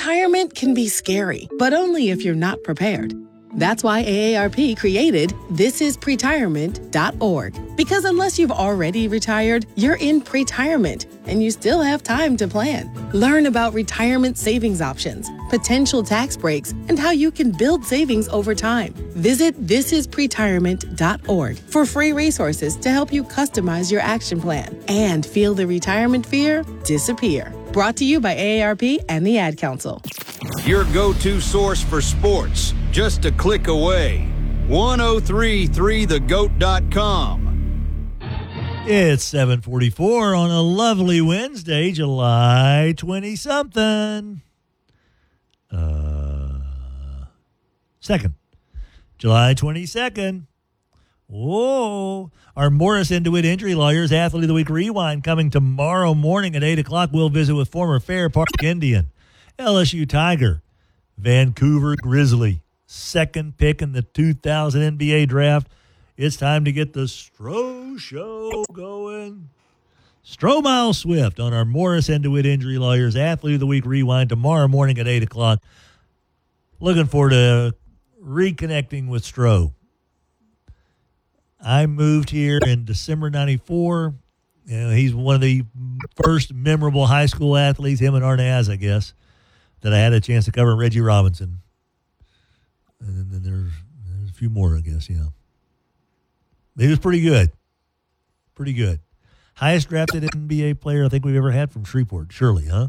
Retirement can be scary, but only if you're not prepared. That's why AARP created thisispretirement.org. Because unless you've already retired, you're in pretirement, and you still have time to plan. Learn about retirement savings options, potential tax breaks, and how you can build savings over time. Visit thisispretirement.org for free resources to help you customize your action plan and feel the retirement fear disappear. Brought to you by AARP and the Ad Council. Your go-to source for sports, just a click away. 1033thegoat.com. It's 7:44 on a lovely Wednesday, July 20-something. 2nd. July 22nd. Whoa. Our Morris Intuit Injury Lawyers Athlete of the Week Rewind coming tomorrow morning at 8 o'clock. We'll visit with former Fair Park Indian, LSU Tiger, Vancouver Grizzly, second pick in the 2000 NBA draft. It's time to get the Stro Show going. Stromile Swift on our Morris Intuit Injury Lawyers Athlete of the Week Rewind tomorrow morning at 8 o'clock. Looking forward to reconnecting with Stro. I moved here in December 94. You know, he's one of the first memorable high school athletes, him and Arnaz, I guess, that I had a chance to cover. Reggie Robinson. And then there's a few more, I guess, you know. He was pretty good. Pretty good. Highest drafted NBA player I think we've ever had from Shreveport. Surely, huh?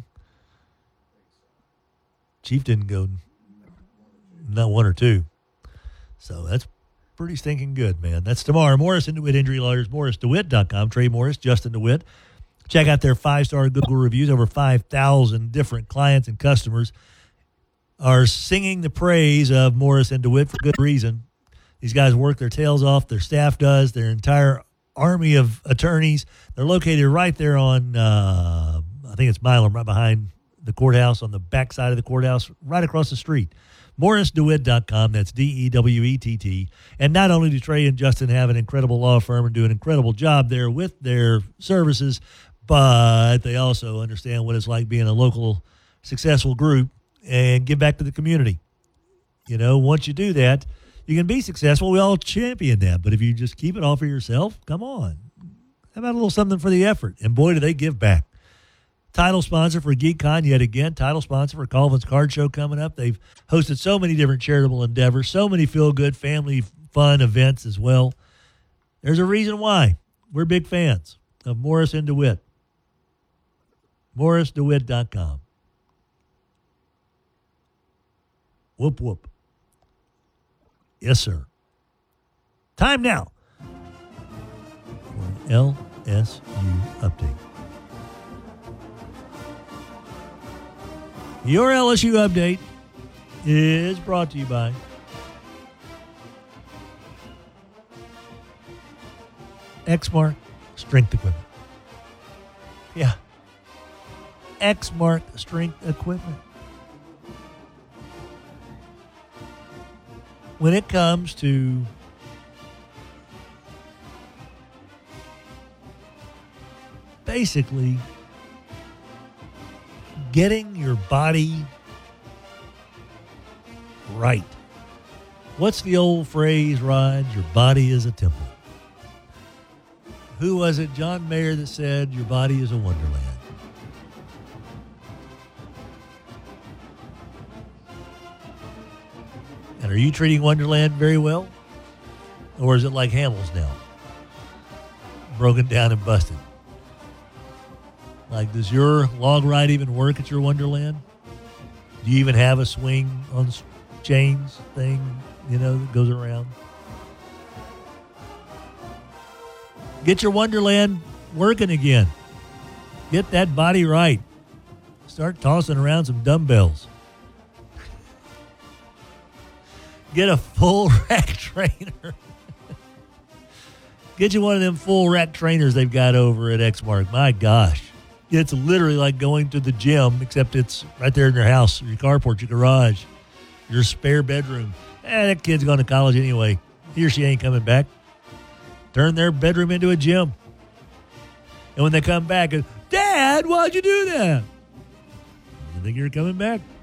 Chief didn't go, not one or two. So that's pretty stinking good, man. That's tomorrow. Morris Intuit Injury Lawyers, MorrisDeWitt.com. Trey Morris, Justin DeWitt. Check out their 5-star Google reviews. Over 5,000 different clients and customers are singing the praise of Morris and DeWitt for good reason. These guys work their tails off. Their staff does. Their entire army of attorneys. They're located right there on, I think it's Milam, right behind the courthouse, on the back side of the courthouse, right across the street. MorrisDeWitt.com. That's DEWETT. And not only do Trey and Justin have an incredible law firm and do an incredible job there with their services, but they also understand what it's like being a local successful group and give back to the community. You know, once you do that, you can be successful. We all champion that. But if you just keep it all for yourself, come on. How about a little something for the effort? And boy, do they give back. Title sponsor for GeekCon yet again. Title sponsor for Colvin's Card Show coming up. They've hosted so many different charitable endeavors, so many feel-good family fun events as well. There's a reason why. We're big fans of Morris and DeWitt. MorrisDeWitt.com. Whoop, whoop. Yes, sir. Time now for an LSU update. Your LSU update is brought to you by Exmark Strength Equipment. Yeah. Exmark Strength Equipment. When it comes to basically getting your body right. What's the old phrase, Rod? Your body is a temple. Who was it? John Mayer that said your body is a wonderland. And are you treating Wonderland very well? Or is it like Hamels now? Broken down and busted. Like, does your log ride even work at your Wonderland? Do you even have a swing on chains thing, you know, that goes around? Get your Wonderland working again. Get that body right. Start tossing around some dumbbells. Get a full rack trainer. Get you one of them full rack trainers they've got over at Exmark. My gosh. It's literally like going to the gym, except it's right there in your house, your carport, your garage, your spare bedroom. That kid's going to college anyway. He or she ain't coming back. Turn their bedroom into a gym. And when they come back, Dad, why'd you do that? You think you're coming back?